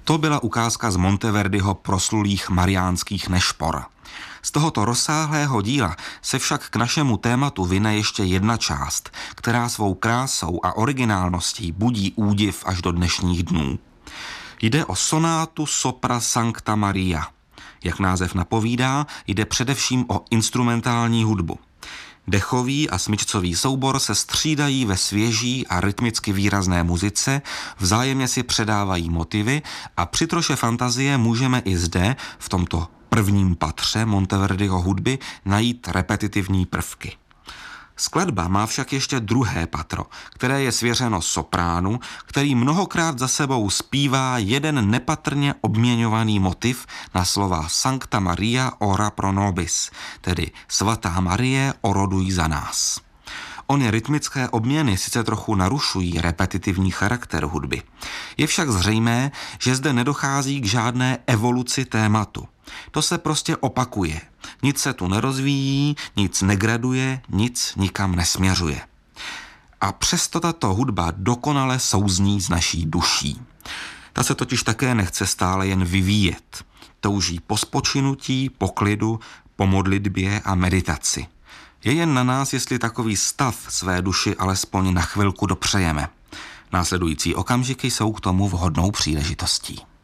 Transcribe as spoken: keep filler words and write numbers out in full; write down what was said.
To byla ukázka z Monteverdiho proslulých mariánských nešpor. Z tohoto rozsáhlého díla se však k našemu tématu vyne ještě jedna část, která svou krásou a originálností budí údiv až do dnešních dnů. Jde o sonátu Sopra Sancta Maria. Jak název napovídá, jde především o instrumentální hudbu. Dechový a smyčcový soubor se střídají ve svěží a rytmicky výrazné muzice, vzájemně si předávají motivy a při troše fantazie můžeme i zde, v tomto prvním patře Monteverdiho hudby, najít repetitivní prvky. Skladba má však ještě druhé patro, které je svěřeno sopránu, který mnohokrát za sebou zpívá jeden nepatrně obměňovaný motiv na slova Sancta Maria ora pro nobis, tedy Svatá Marie, oroduj za nás. Ony rytmické obměny sice trochu narušují repetitivní charakter hudby. Je však zřejmé, že zde nedochází k žádné evoluci tématu. To se prostě opakuje. Nic se tu nerozvíjí, nic negraduje, nic nikam nesměřuje. A přesto tato hudba dokonale souzní s naší duší. Ta se totiž také nechce stále jen vyvíjet. Touží po spočinutí, po klidu, po modlitbě a meditaci. Je jen na nás, jestli takový stav své duši alespoň na chvilku dopřejeme. Následující okamžiky jsou k tomu vhodnou příležitostí.